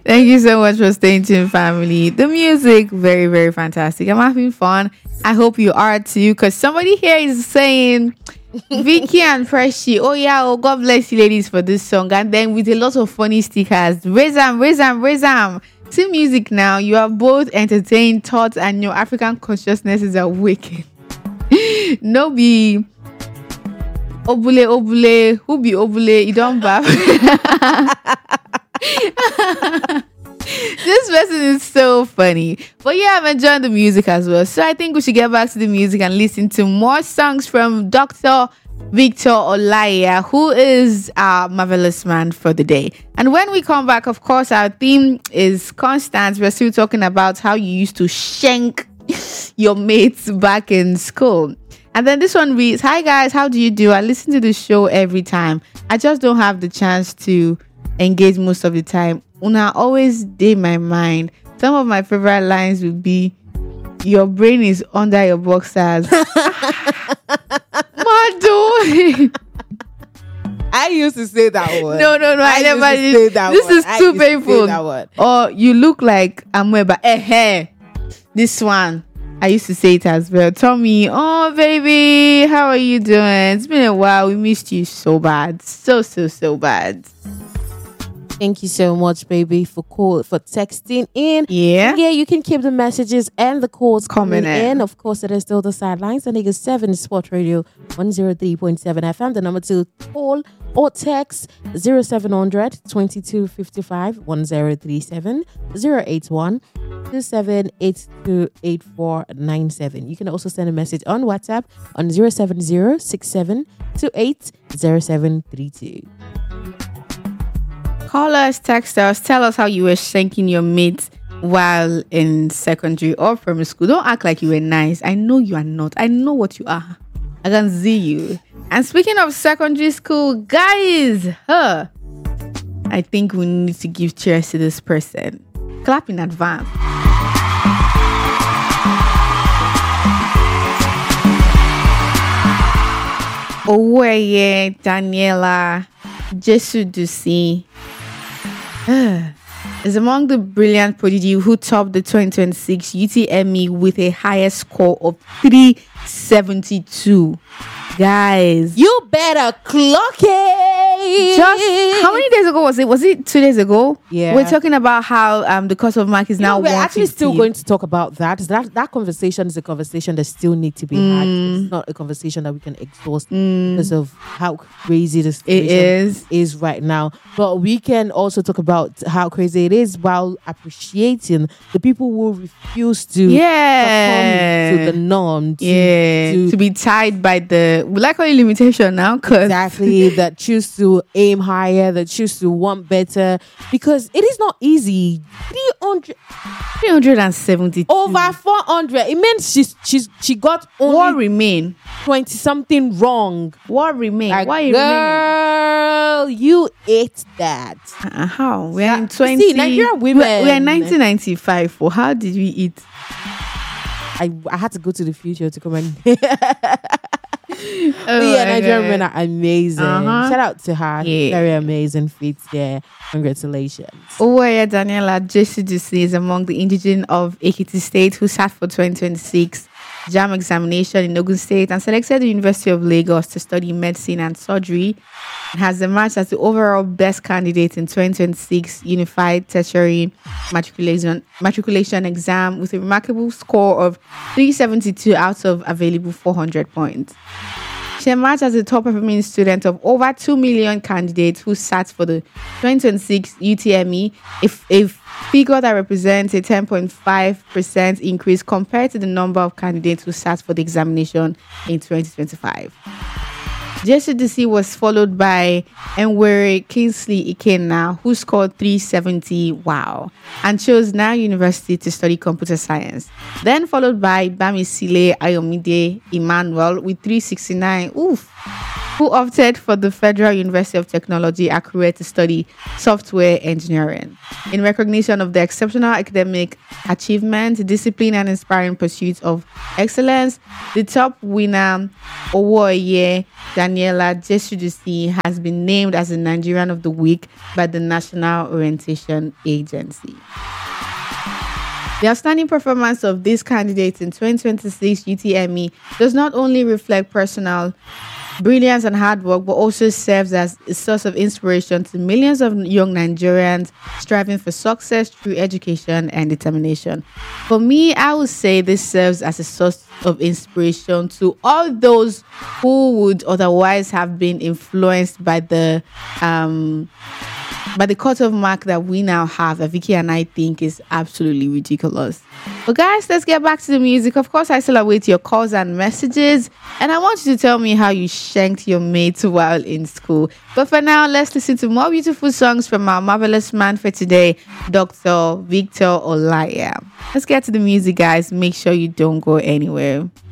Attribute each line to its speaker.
Speaker 1: Thank you so much for staying tuned, family. The music, very, very fantastic. I'm having fun. I hope you are too, because somebody here is saying, Vicky and Freshie, oh yeah, oh God bless you ladies for this song. And then with a lot of funny stickers, Rizam. See music now. You are both entertained, taught, and your African consciousness is awakened. No be obule, who be obule? You don't baff. This person is so funny. But yeah, I'm enjoying the music as well. So I think we should get back to the music and listen to more songs from Dr. Victor Olaiya, who is our marvelous man for the day. And when we come back, of course, our theme is constant. We're still talking about how you used to shank your mates back in school. And then this one reads, hi guys, how do you do? I listen to the show every time. I just don't have the chance to engage most of the time. Una always did my mind. Some of my favorite lines would be, your brain is under your boxers. Mado.
Speaker 2: I used to say that one.
Speaker 1: No. I never did. This is too painful. Or you look like Amweba. This one. I used to say it as well. Tommy, oh baby, how are you doing? It's been a while. We missed you so bad. So bad.
Speaker 2: Thank you so much, baby, for texting in.
Speaker 1: Yeah.
Speaker 2: Yeah, you can keep the messages and the calls coming in. Of course, it is still the sidelines. I think it's 7 Sport Radio 103.7 FM. The number to call or text 0700 2255 1037 081 27828497. You can also send a message on WhatsApp on 070 67 28 0732.
Speaker 1: Call us, text us, tell us how you were shanking your mates while in secondary or primary school. Don't act like you were nice. I know you are not. I know what you are. I can see you. And speaking of secondary school, guys, I think we need to give cheers to this person. Clap in advance. Oweye Daniela Jesu Dusi is among the brilliant prodigy who topped the 2026 UTME with a highest score of 372. Guys,
Speaker 2: you better clock it.
Speaker 1: Just how many days ago was it? Was it 2 days ago?
Speaker 2: Yeah.
Speaker 1: We're talking about how the cost of mark is now
Speaker 2: we're
Speaker 1: 150.
Speaker 2: actually still going to talk about that. That conversation is a conversation that still needs to be had. It's not a conversation that we can exhaust because of how crazy the situation is right now. But we can also talk about how crazy it is while appreciating the people who refuse to succumb to the norm. To
Speaker 1: be tied by the, we like only limitation now.
Speaker 2: Exactly. That choose to aim higher, that choose to want better, because it is not easy.
Speaker 1: 370
Speaker 2: over 400. It means she got only
Speaker 1: what remain
Speaker 2: 20 something wrong.
Speaker 1: What remain?
Speaker 2: Like,
Speaker 1: why you
Speaker 2: girl, you ate that.
Speaker 1: How we're in 20?
Speaker 2: See, Nigerian women.
Speaker 1: We're 1995. For how did we eat?
Speaker 2: I had to go to the future to come and. Nigerian women are amazing. Shout out to her. Very amazing feats there. Congratulations.
Speaker 1: Oweye Daniela Jesudusi is among the indigenous of Ekiti State who sat for 2026 JAM examination in Ogun State and selected the University of Lagos to study medicine and surgery, and has emerged as the overall best candidate in 2026 Unified Tertiary Matriculation Exam with a remarkable score of 372 out of available 400 points. She emerged as the top performing student of over 2 million candidates who sat for the 2026 UTME, a figure that represents a 10.5% increase compared to the number of candidates who sat for the examination in 2025. JSDC was followed by Enwere Kingsley Ikenna, who scored 370, and chose Nile University to study computer science. Then followed by Bamisile Ayomide Emmanuel with 369. who opted for the Federal University of Technology, Accra, to study software engineering. In recognition of the exceptional academic achievement, discipline, and inspiring pursuits of excellence, the top winner, Owoye Daniela Jesudusi, has been named as the Nigerian of the Week by the National Orientation Agency. The outstanding performance of these candidates in 2026 UTME does not only reflect personal brilliance and hard work, but also serves as a source of inspiration to millions of young Nigerians striving for success through education and determination. For me, I would say this serves as a source of inspiration to all those who would otherwise have been influenced by the cutoff mark that we now have, that Vicky and I think is absolutely ridiculous. But guys, let's get back to the music. Of course, I still await your calls and messages, and I want you to tell me how you shanked your mates while in school. But for now, let's listen to more beautiful songs from our marvelous man for today, Dr. Victor Olaiya. Let's get to the music, guys. Make sure you don't go anywhere.